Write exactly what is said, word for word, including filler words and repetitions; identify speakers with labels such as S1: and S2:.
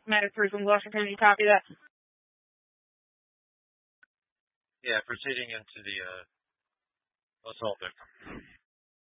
S1: Medic three from Washington, you copy that?
S2: Yeah, proceeding into the uh, assault victim.